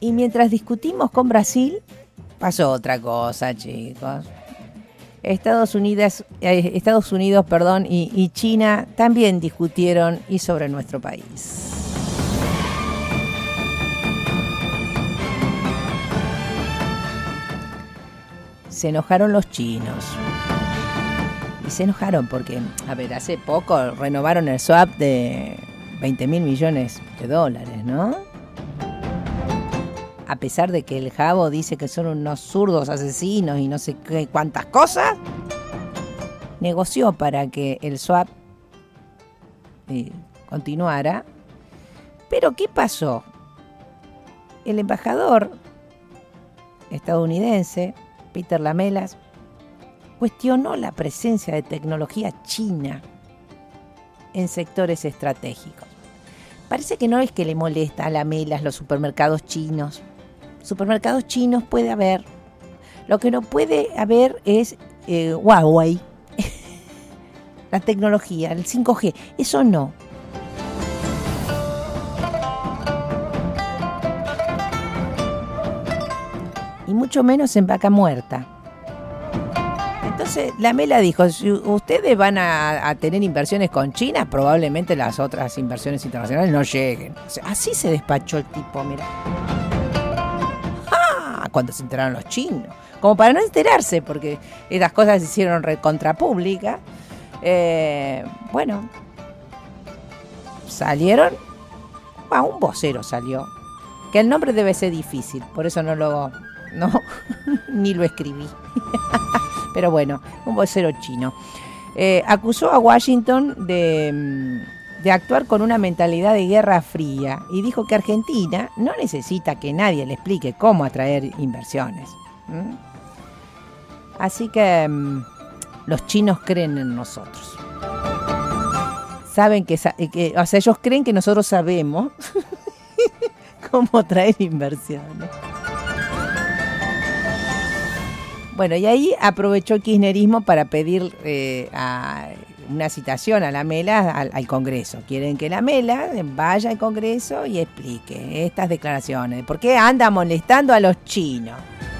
Y mientras discutimos con Brasil, pasó otra cosa, chicos. Estados Unidos, y China también discutieron y sobre nuestro país. Se enojaron los chinos. Y se enojaron porque, hace poco renovaron el swap de 20.000 millones de dólares, ¿no? A pesar de que el Jabo dice que son unos zurdos asesinos y no sé qué cuántas cosas, negoció para que el swap continuara. Pero ¿qué pasó? El embajador estadounidense, Peter Lamelas, cuestionó la presencia de tecnología china en sectores estratégicos. Parece que no es que le molesta a Lamelas los supermercados chinos. Supermercados chinos puede haber. Lo que no puede haber es Huawei. La tecnología, el 5G. Eso no. Y mucho menos en vaca muerta. Entonces Lamela dijo, si ustedes van a tener inversiones con China, probablemente las otras inversiones internacionales no lleguen. O sea, así se despachó el tipo, mira. Cuando se enteraron los chinos, como para no enterarse, porque estas cosas se hicieron recontra pública. Bueno, salieron, un vocero salió, que el nombre debe ser difícil, por eso ni lo escribí. Pero bueno, un vocero chino. Acusó a Washington de actuar con una mentalidad de guerra fría y dijo que Argentina no necesita que nadie le explique cómo atraer inversiones. Así que los chinos creen en nosotros. Saben que ellos creen que nosotros sabemos cómo atraer inversiones. Bueno, y ahí aprovechó el kirchnerismo para pedir una citación a Lamela al Congreso. Quieren que Lamela vaya al Congreso y explique estas declaraciones. ¿Por qué anda molestando a los chinos?